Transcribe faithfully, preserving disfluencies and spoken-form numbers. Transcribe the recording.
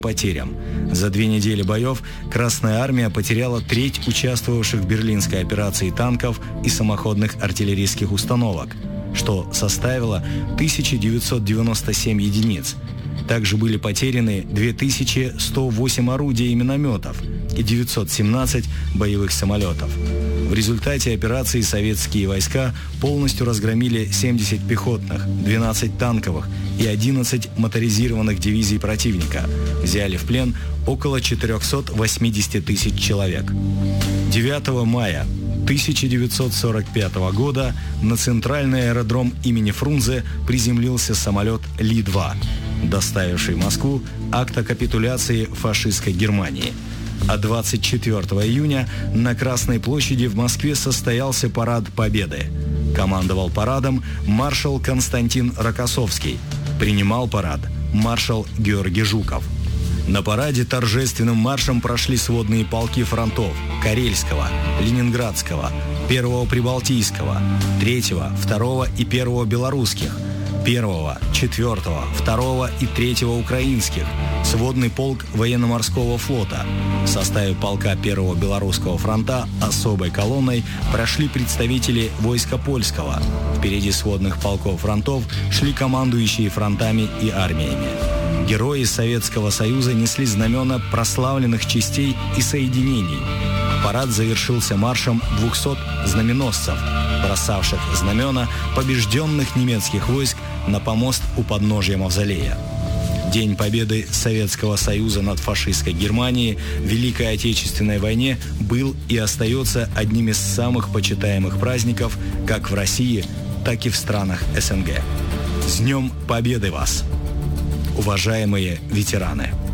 потерям. За две недели боев Красная Армия потеряла треть участвовавших в Берлинской операции танков и самоходных артиллерийских установок, что составило тысячу девятьсот девяносто семь единиц. Также были потеряны две тысячи сто восемь орудий и минометов и девятьсот семнадцать боевых самолетов. В результате операции советские войска полностью разгромили семьдесят пехотных, двенадцать танковых и одиннадцать моторизированных дивизий противника, взяли в плен около четыреста восемьдесят тысяч человек. девятого мая тысяча девятьсот сорок пятого года на центральный аэродром имени Фрунзе приземлился самолет Ли два, доставивший в Москву акт о капитуляции фашистской Германии. А двадцать четвёртого июня на Красной площади в Москве состоялся парад Победы. Командовал парадом маршал Константин Рокоссовский. Принимал парад маршал Георгий Жуков. На параде торжественным маршем прошли сводные полки фронтов Карельского, Ленинградского, Первого Прибалтийского, Третьего, Второго и Первого Белорусских, Первого, Четвертого, Второго и Третьего Украинских, сводный полк военно-морского флота. В составе полка Первого Белорусского фронта особой колонной прошли представители войска польского. Впереди сводных полков фронтов шли командующие фронтами и армиями. Герои Советского Союза несли знамена прославленных частей и соединений. Парад завершился маршем двухсот знаменосцев, бросавших знамена побежденных немецких войск на помост у подножия Мавзолея. День победы Советского Союза над фашистской Германией в Великой Отечественной войне был и остается одним из самых почитаемых праздников как в России, так и в странах СНГ. С Днем Победы вас, уважаемые ветераны!